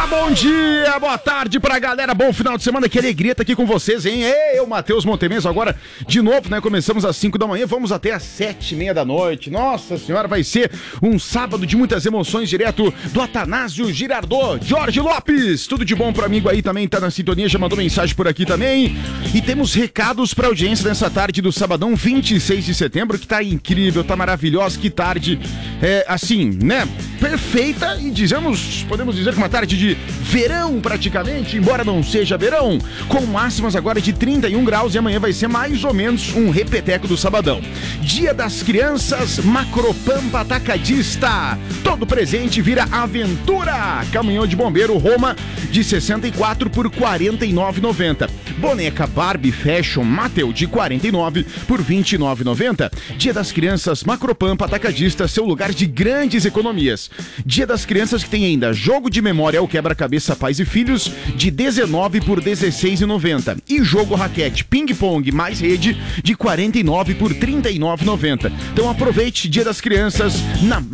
Bom dia, boa tarde pra galera, bom final de semana, que alegria estar aqui com vocês, hein? Eu, Matheus Montemeso, agora de novo, né? Começamos às 5 da manhã, vamos até às 7:30 da noite. Nossa senhora, vai ser um sábado de muitas emoções, direto do Atanásio Girardot. Jorge Lopes, tudo de bom pro amigo aí também, tá na sintonia, já mandou mensagem por aqui também. E temos recados pra audiência nessa tarde do sabadão 26 de setembro, que tá incrível, tá maravilhosa, que tarde, assim, né? Perfeita e podemos dizer que uma tarde de verão praticamente, embora não seja verão, com máximas agora de 31 graus e amanhã vai ser mais ou menos um repeteco do sabadão. Dia das Crianças, Macropampa Atacadista. Todo presente vira aventura. Caminhão de bombeiro Roma de 64 por R$ 49,90. Boneca Barbie Fashion Mattel de 49 por R$ 29,90. Dia das Crianças, Macropampa Atacadista, seu lugar de grandes economias. Dia das Crianças que tem ainda jogo de memória ao quebra-cabeça Pais e Filhos de 19 por R$ 16,90. E jogo raquete ping-pong mais rede de 49 por R$ 39,90. Então aproveite Dia das Crianças na